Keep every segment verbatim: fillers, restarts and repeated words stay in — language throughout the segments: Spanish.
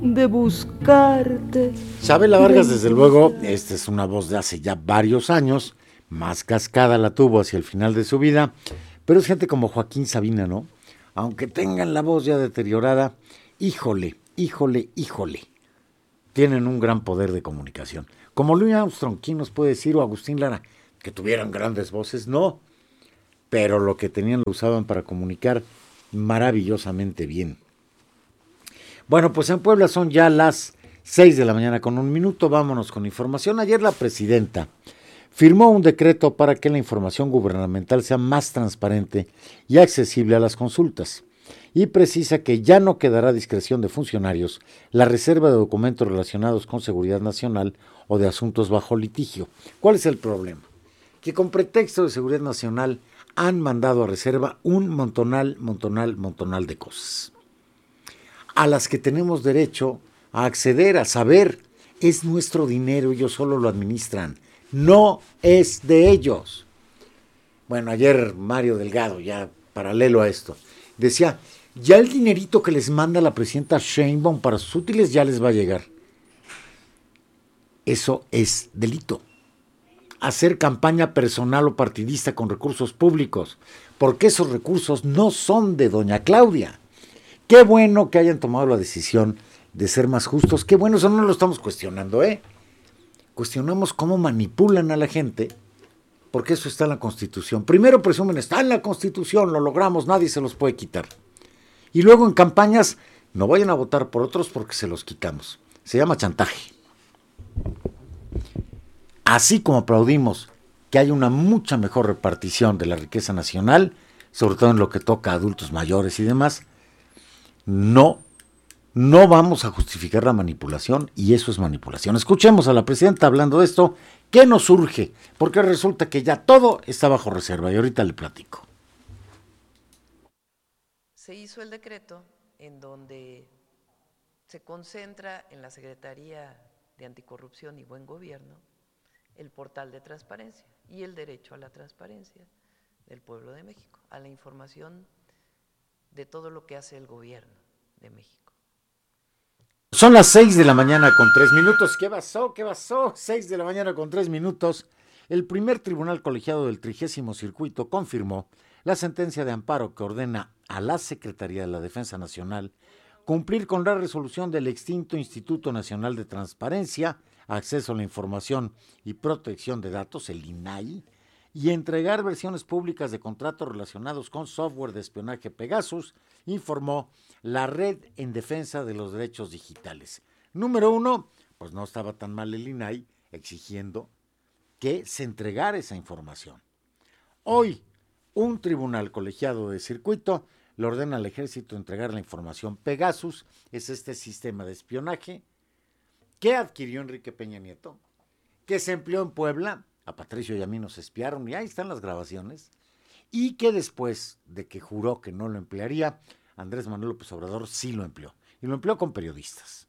de buscarte. Chabela Vargas, desde luego, esta es una voz de hace ya varios años, más cascada la tuvo hacia el final de su vida, pero es gente como Joaquín Sabina, ¿no? Aunque tengan la voz ya deteriorada, híjole, híjole, híjole, tienen un gran poder de comunicación. Como Louis Armstrong, ¿quién nos puede decir? O Agustín Lara, que tuvieran grandes voces, no, pero lo que tenían lo usaban para comunicar maravillosamente bien. Bueno, pues en Puebla son ya las seis de la mañana con un minuto. Vámonos con información. Ayer la presidenta firmó un decreto para que la información gubernamental sea más transparente y accesible a las consultas. Y precisa que ya no quedará a discreción de funcionarios la reserva de documentos relacionados con seguridad nacional o de asuntos bajo litigio. ¿Cuál es el problema? Que con pretexto de seguridad nacional han mandado a reserva un montonal, montonal, montonal de cosas a las que tenemos derecho a acceder, a saber. Es nuestro dinero, ellos solo lo administran, no es de ellos. Bueno, ayer Mario Delgado, ya paralelo a esto, decía, ya el dinerito que les manda la presidenta Sheinbaum para sus útiles ya les va a llegar. Eso es delito. Hacer campaña personal o partidista con recursos públicos, porque esos recursos no son de doña Claudia. Qué bueno que hayan tomado la decisión de ser más justos. Qué bueno, eso no lo estamos cuestionando, ¿eh? Cuestionamos cómo manipulan a la gente, porque eso está en la Constitución. Primero presumen, está en la Constitución, lo logramos, nadie se los puede quitar. Y luego en campañas, no vayan a votar por otros porque se los quitamos. Se llama chantaje. Así como aplaudimos que hay una mucha mejor repartición de la riqueza nacional, sobre todo en lo que toca a adultos mayores y demás, No, no vamos a justificar la manipulación y eso es manipulación. Escuchemos a la presidenta hablando de esto. ¿Qué nos surge? Porque resulta que ya todo está bajo reserva y ahorita le platico. Se hizo el decreto en donde se concentra en la Secretaría de Anticorrupción y Buen Gobierno el portal de transparencia y el derecho a la transparencia del pueblo de México, a la información de todo lo que hace el gobierno de México. Son las seis de la mañana con tres minutos. ¿Qué pasó? ¿Qué pasó? Seis de la mañana con tres minutos. El primer tribunal colegiado del trigésimo circuito confirmó la sentencia de amparo que ordena a la Secretaría de la Defensa Nacional cumplir con la resolución del extinto Instituto Nacional de Transparencia, Acceso a la Información y Protección de Datos, el I N A I, y entregar versiones públicas de contratos relacionados con software de espionaje Pegasus, informó la Red en Defensa de los Derechos Digitales. Número uno, pues no estaba tan mal el I N A I exigiendo que se entregara esa información. Hoy, un tribunal colegiado de circuito le ordena al ejército entregar la información Pegasus, es este sistema de espionaje que adquirió Enrique Peña Nieto, que se empleó en Puebla. A Patricio y a mí nos espiaron y ahí están las grabaciones, y que después de que juró que no lo emplearía, Andrés Manuel López Obrador sí lo empleó, y lo empleó con periodistas.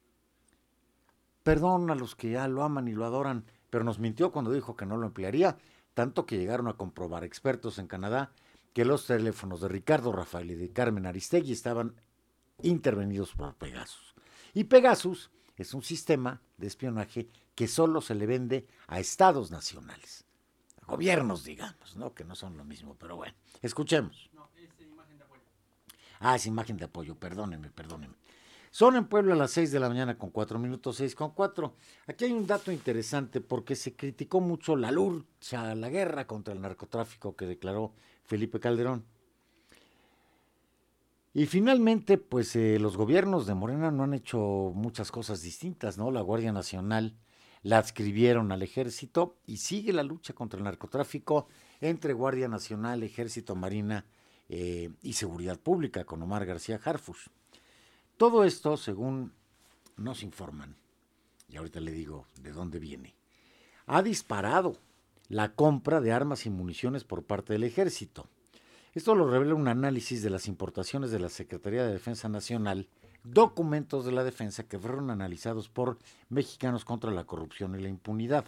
Perdón a los que ya lo aman y lo adoran, pero nos mintió cuando dijo que no lo emplearía, tanto que llegaron a comprobar expertos en Canadá que los teléfonos de Ricardo Rafael y de Carmen Aristegui estaban intervenidos por Pegasus. Y Pegasus es un sistema de espionaje que solo se le vende a estados nacionales, a gobiernos, digamos, ¿no? Que no son lo mismo, pero bueno, escuchemos. No, es imagen de apoyo. Ah, es imagen de apoyo, perdónenme, perdónenme. Son en Puebla a las seis de la mañana con cuatro minutos, seis con cuatro. Aquí hay un dato interesante porque se criticó mucho la lucha, la guerra contra el narcotráfico que declaró Felipe Calderón. Y finalmente, pues eh, los gobiernos de Morena no han hecho muchas cosas distintas, ¿no? La Guardia Nacional la adscribieron al ejército y sigue la lucha contra el narcotráfico entre Guardia Nacional, Ejército, Marina eh, y Seguridad Pública con Omar García Harfuch. Todo esto, según nos informan, y ahorita le digo de dónde viene, ha disparado la compra de armas y municiones por parte del ejército. Esto lo revela un análisis de las importaciones de la Secretaría de Defensa Nacional, documentos de la defensa que fueron analizados por Mexicanos contra la Corrupción y la Impunidad.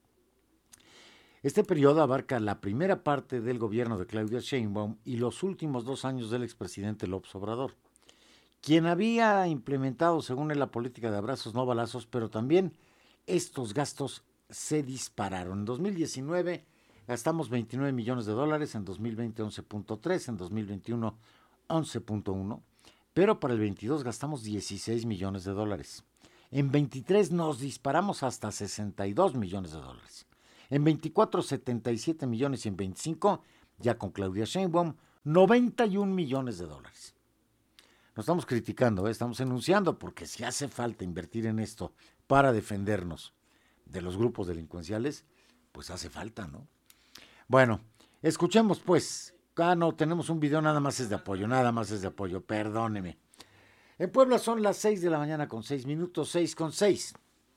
Este periodo abarca la primera parte del gobierno de Claudia Sheinbaum y los últimos dos años del expresidente López Obrador. quien había implementado, según él, la política de abrazos no balazos, pero también estos gastos se dispararon. En dos mil diecinueve gastamos veintinueve millones de dólares, en dos mil veinte once punto tres, en dos mil veintiuno once punto uno, pero para el veintidós gastamos dieciséis millones de dólares. En veintitrés nos disparamos hasta sesenta y dos millones de dólares. En veinticuatro, setenta y siete millones y en veinticinco, ya con Claudia Sheinbaum, noventa y un millones de dólares. No estamos criticando, ¿eh? Estamos enunciando, porque si hace falta invertir en esto para defendernos de los grupos delincuenciales, pues hace falta, ¿no? Bueno, escuchemos pues. Ah, no, tenemos un video, nada más es de apoyo, nada más es de apoyo, perdóneme. En Puebla son las seis de la mañana con seis minutos, seis con seis.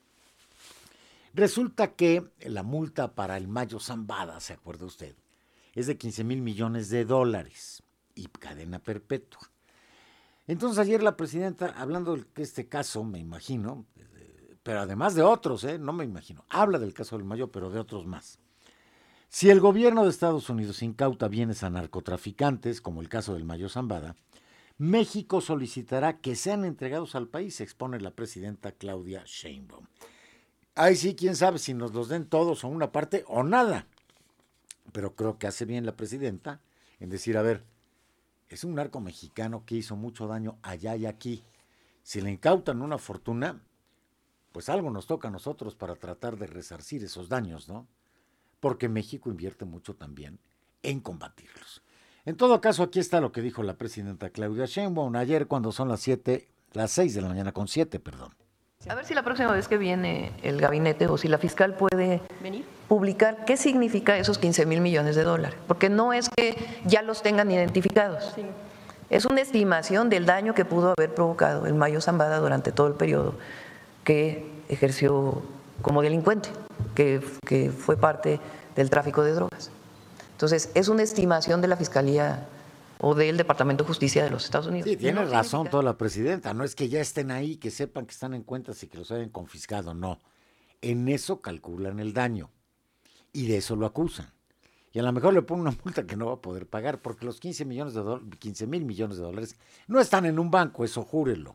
Resulta que la multa para el Mayo Zambada, ¿se acuerda usted? Es de quince mil millones de dólares y cadena perpetua. Entonces ayer la presidenta, hablando de este caso, me imagino, pero además de otros, ¿eh? No me imagino, habla del caso del Mayo, pero de otros más. Si el gobierno de Estados Unidos incauta bienes a narcotraficantes, como el caso del Mayo Zambada, México solicitará que sean entregados al país, expone la presidenta Claudia Sheinbaum. Ahí sí, quién sabe si nos los den todos o una parte o nada. Pero creo que hace bien la presidenta en decir, a ver, es un narco mexicano que hizo mucho daño allá y aquí. Si le incautan una fortuna, pues algo nos toca a nosotros para tratar de resarcir esos daños, ¿no? Porque México invierte mucho también en combatirlos. En todo caso, aquí está lo que dijo la presidenta Claudia Sheinbaum ayer cuando son las siete, las seis de la mañana con siete, perdón. A ver si la próxima vez que viene el gabinete o si la fiscal puede venir, publicar qué significa esos quince mil millones de dólares, porque no es que ya los tengan identificados, sí. Es una estimación del daño que pudo haber provocado el Mayo Zambada durante todo el periodo que ejerció como delincuente, que, que fue parte del tráfico de drogas. Entonces, es una estimación de la Fiscalía o del Departamento de Justicia de los Estados Unidos. Sí, tiene no razón toda la presidenta, no es que ya estén ahí, que sepan que están en cuentas y que los hayan confiscado, no. En eso calculan el daño y de eso lo acusan. Y a lo mejor le ponen una multa que no va a poder pagar porque los quince millones de dólares, quince mil millones de dólares no están en un banco, eso júrelo.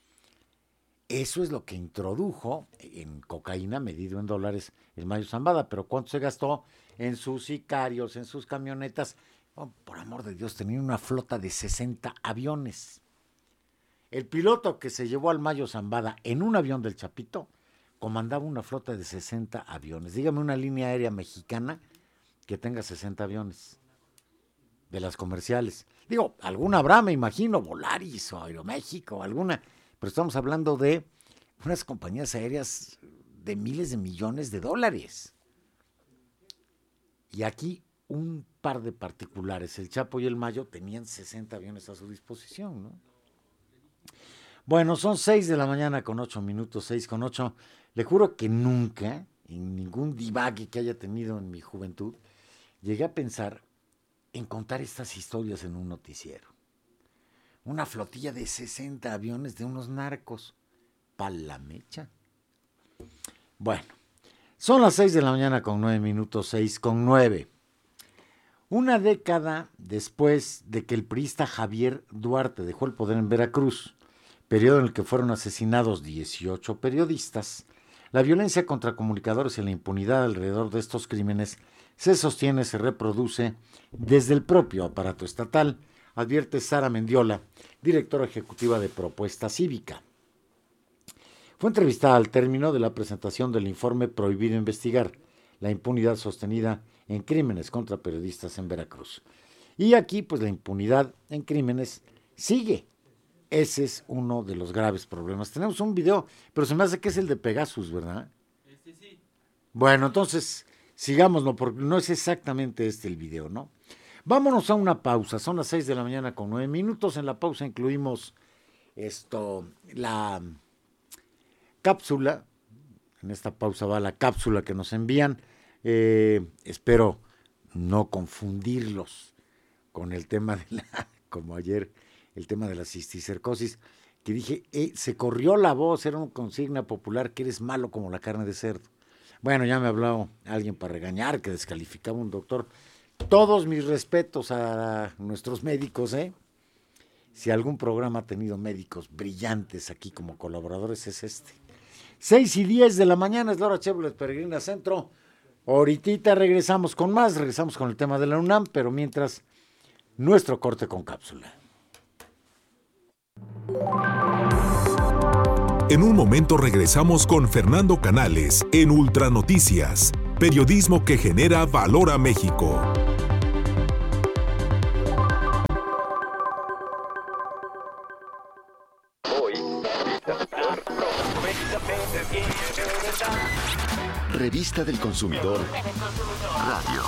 Eso es lo que introdujo en cocaína medido en dólares el Mayo Zambada, pero ¿cuánto se gastó en sus sicarios, en sus camionetas? Oh, por amor de Dios, tenía una flota de sesenta aviones. El piloto que se llevó al Mayo Zambada en un avión del Chapito comandaba una flota de sesenta aviones. Dígame una línea aérea mexicana que tenga sesenta aviones de las comerciales. Digo, alguna habrá, me imagino, Volaris o Aeroméxico, alguna, pero estamos hablando de unas compañías aéreas de miles de millones de dólares. Y aquí un par de particulares, el Chapo y el Mayo, tenían sesenta aviones a su disposición, ¿no? Bueno, son seis de la mañana con ocho minutos, seis con ocho. Le juro que nunca, en ningún divague que haya tenido en mi juventud, llegué a pensar en contar estas historias en un noticiero. Una flotilla de sesenta aviones de unos narcos. Pa' la mecha. Bueno, son las seis de la mañana con nueve minutos, seis con nueve. Una década después de que el priista Javier Duarte dejó el poder en Veracruz, periodo en el que fueron asesinados dieciocho periodistas, la violencia contra comunicadores y la impunidad alrededor de estos crímenes se sostiene, se reproduce desde el propio aparato estatal, advierte Sara Mendiola, directora ejecutiva de Propuesta Cívica. Fue entrevistada al término de la presentación del informe Prohibido Investigar, la impunidad sostenida en crímenes contra periodistas en Veracruz. Y aquí, pues, la impunidad en crímenes sigue. Ese es uno de los graves problemas. Tenemos un video, pero se me hace que es el de Pegasus, ¿verdad? Este sí. Bueno, entonces, sigámoslo, porque no es exactamente este el video, ¿no? Vámonos a una pausa. Son las seis de la mañana con nueve minutos. En la pausa incluimos esto, la cápsula. En esta pausa va la cápsula que nos envían. Eh, espero no confundirlos con el tema de la, como ayer, el tema de la cisticercosis, que dije, eh, se corrió la voz, era una consigna popular que eres malo como la carne de cerdo. Bueno, ya me habló alguien para regañar, que descalificaba un doctor. Todos mis respetos a nuestros médicos, ¿eh? Si algún programa ha tenido médicos brillantes aquí como colaboradores, es este. seis y diez de la mañana es la hora Chevrolet Peregrina Centro. Ahorita regresamos con más, regresamos con el tema de la UNAM, pero mientras, nuestro corte con cápsula. En un momento regresamos con Fernando Canales en Ultranoticias, periodismo que genera valor a México. Revista del Consumidor Radio.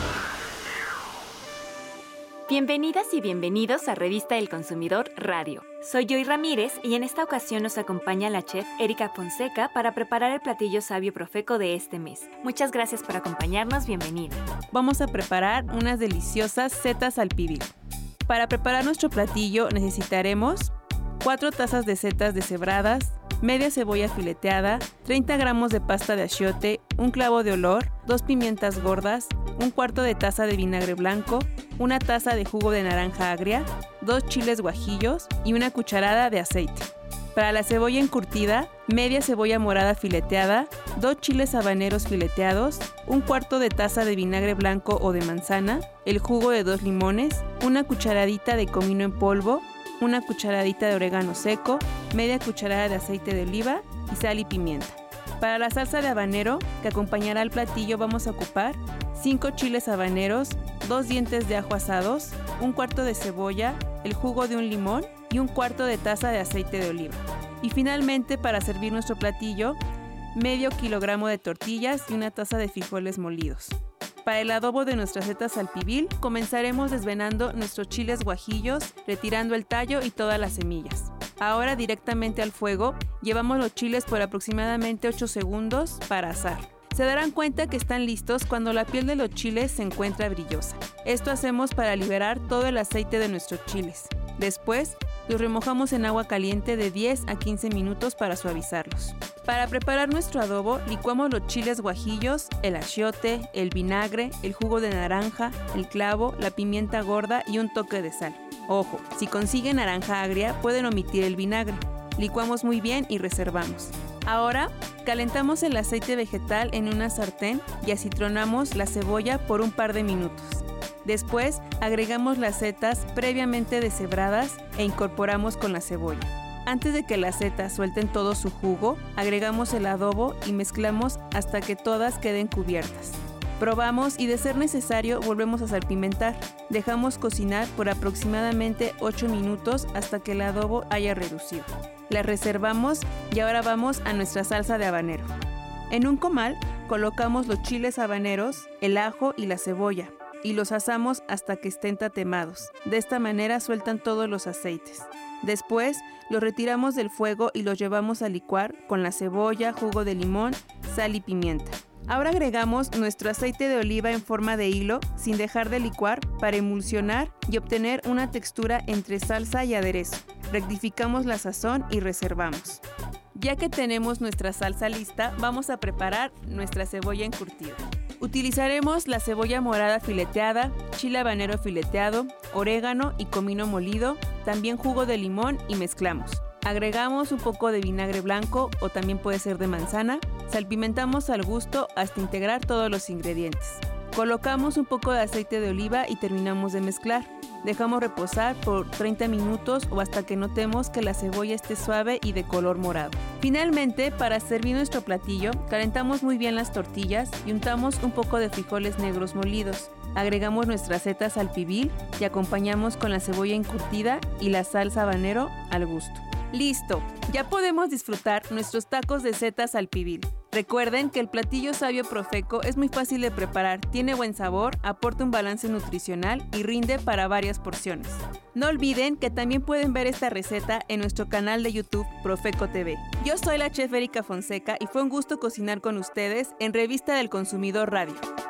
Bienvenidas y bienvenidos a Revista del Consumidor Radio. Soy Joy Ramírez y en esta ocasión nos acompaña la chef Erika Fonseca para preparar el platillo sabio profeco de este mes. Muchas gracias por acompañarnos, bienvenida. Vamos a preparar unas deliciosas setas al pibil. Para preparar nuestro platillo necesitaremos cuatro tazas de setas deshebradas, media cebolla fileteada, treinta gramos de pasta de achiote, un clavo de olor, dos pimientas gordas, un cuarto de taza de vinagre blanco, una taza de jugo de naranja agria, dos chiles guajillos y una cucharada de aceite. Para la cebolla encurtida, media cebolla morada fileteada, dos chiles habaneros fileteados, un cuarto de taza de vinagre blanco o de manzana, el jugo de dos limones, una cucharadita de comino en polvo, una cucharadita de orégano seco, media cucharada de aceite de oliva y sal y pimienta. Para la salsa de habanero, que acompañará al platillo, vamos a ocupar cinco chiles habaneros, dos dientes de ajo asados, un cuarto de cebolla, el jugo de un limón y un cuarto de taza de aceite de oliva. Y finalmente, para servir nuestro platillo, medio kilogramo de tortillas y una taza de frijoles molidos. Para el adobo de nuestras setas al pibil, comenzaremos desvenando nuestros chiles guajillos, retirando el tallo y todas las semillas. Ahora directamente al fuego, llevamos los chiles por aproximadamente ocho segundos para asar. Se darán cuenta que están listos cuando la piel de los chiles se encuentra brillosa. Esto hacemos para liberar todo el aceite de nuestros chiles. Después, los remojamos en agua caliente de diez a quince minutos para suavizarlos. Para preparar nuestro adobo, licuamos los chiles guajillos, el achiote, el vinagre, el jugo de naranja, el clavo, la pimienta gorda y un toque de sal. Ojo, si consiguen naranja agria, pueden omitir el vinagre. Licuamos muy bien y reservamos. Ahora, calentamos el aceite vegetal en una sartén y acitronamos la cebolla por un par de minutos. Después, agregamos las setas previamente deshebradas e incorporamos con la cebolla. Antes de que las setas suelten todo su jugo, agregamos el adobo y mezclamos hasta que todas queden cubiertas. Probamos y de ser necesario volvemos a salpimentar. Dejamos cocinar por aproximadamente ocho minutos hasta que el adobo haya reducido. La reservamos y ahora vamos a nuestra salsa de habanero. En un comal colocamos los chiles habaneros, el ajo y la cebolla y los asamos hasta que estén tatemados. De esta manera sueltan todos los aceites. Después los retiramos del fuego y los llevamos a licuar con la cebolla, jugo de limón, sal y pimienta. Ahora agregamos nuestro aceite de oliva en forma de hilo sin dejar de licuar para emulsionar y obtener una textura entre salsa y aderezo. Rectificamos la sazón y reservamos. Ya que tenemos nuestra salsa lista, vamos a preparar nuestra cebolla encurtida. Utilizaremos la cebolla morada fileteada, chile habanero fileteado, orégano y comino molido, también jugo de limón y mezclamos. Agregamos un poco de vinagre blanco o también puede ser de manzana. Salpimentamos al gusto hasta integrar todos los ingredientes. Colocamos un poco de aceite de oliva y terminamos de mezclar. Dejamos reposar por treinta minutos o hasta que notemos que la cebolla esté suave y de color morado. Finalmente, para servir nuestro platillo, calentamos muy bien las tortillas y untamos un poco de frijoles negros molidos. Agregamos nuestras setas al pibil y acompañamos con la cebolla encurtida y la salsa habanero al gusto. ¡Listo! Ya podemos disfrutar nuestros tacos de setas al pibil. Recuerden que el platillo sabio profeco es muy fácil de preparar, tiene buen sabor, aporta un balance nutricional y rinde para varias porciones. No olviden que también pueden ver esta receta en nuestro canal de YouTube Profeco T V. Yo soy la chef Erika Fonseca y fue un gusto cocinar con ustedes en Revista del Consumidor Radio.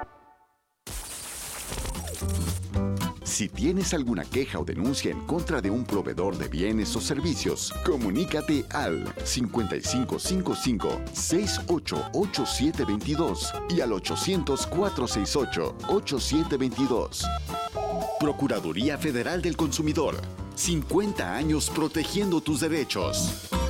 Si tienes alguna queja o denuncia en contra de un proveedor de bienes o servicios, comunícate al cincuenta y cinco cincuenta y cinco, sesenta y ocho, ochenta y siete veintidós y al ochocientos, cuatrocientos sesenta y ocho, ochenta y siete veintidós. Procuraduría Federal del Consumidor. cincuenta años protegiendo tus derechos.